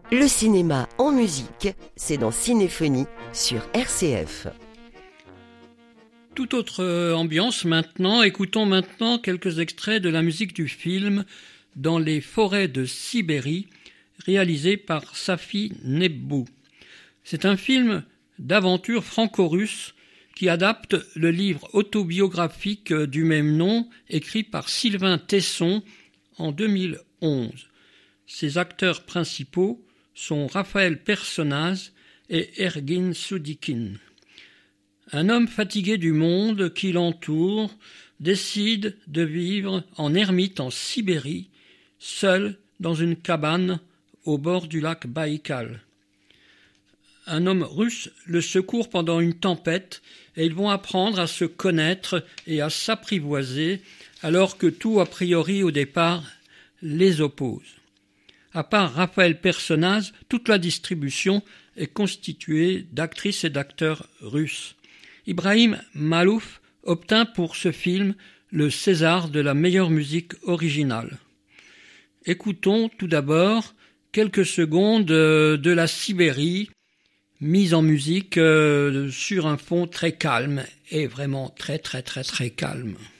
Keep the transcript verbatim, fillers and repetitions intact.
Le cinéma en musique, c'est dans Cinéphonie sur R C F. Toute autre ambiance maintenant. Écoutons maintenant quelques extraits de la musique du film « Dans les forêts de Sibérie » réalisé par Safi Nebbou. C'est un film d'aventure franco-russe qui adapte le livre autobiographique du même nom écrit par Sylvain Tesson en deux mille onze. Ses acteurs principaux sont Raphaël Personnaz et Ergin Soudikin. Un homme fatigué du monde qui l'entoure décide de vivre en ermite en Sibérie, seul dans une cabane au bord du lac Baïkal. Un homme russe le secourt pendant une tempête et ils vont apprendre à se connaître et à s'apprivoiser alors que tout a priori au départ les oppose. À part Raphaël Personnaz, toute la distribution est constituée d'actrices et d'acteurs russes. Ibrahim Malouf obtint pour ce film le César de la meilleure musique originale. Écoutons tout d'abord quelques secondes de la Sibérie, mise en musique sur un fond très calme, et vraiment très très très très calme.